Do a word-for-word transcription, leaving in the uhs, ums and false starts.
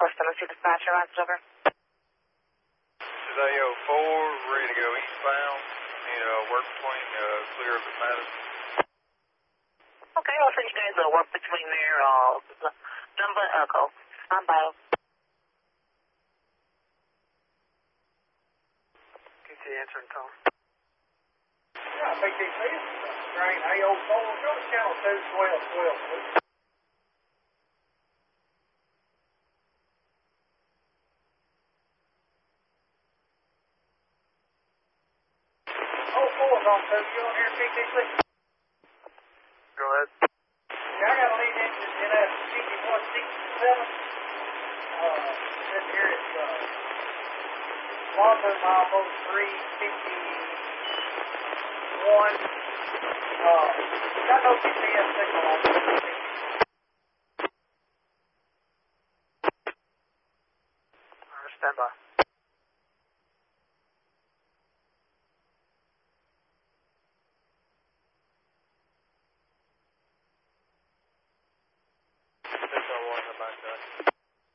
Northwest Tennessee dispatcher, last over. This is A O four, ready to go eastbound. Need uh, work between uh, clear of the Madison. Okay, I'll send you guys a work between there, uh, number echo. I'm by. P T answering tone. Yeah, P T C, train A O four, go to channel two, twelve, twelve, please. oh four is on two, you on here, P T C? Go ahead. Yeah, I got a lead engine in at fifty-one sixty-seven. Uh, this here is, uh, Longboat mile oh three fifty-one. Uh, got no G P S signal on this. Stand by.